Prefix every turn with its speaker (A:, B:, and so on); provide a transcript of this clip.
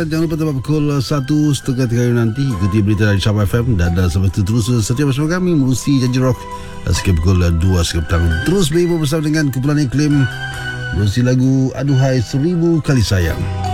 A: Jangan lupa tempat pukul 1:30 nanti ikuti berita dari Sabah FM. Dan sampai itu terus setia bersama kami Musi Janji Rock. Sekitar pukul 2 sekitar petang. Terus bersama dengan kumpulan iklim Musi lagu Aduhai 1000 Kali Sayang.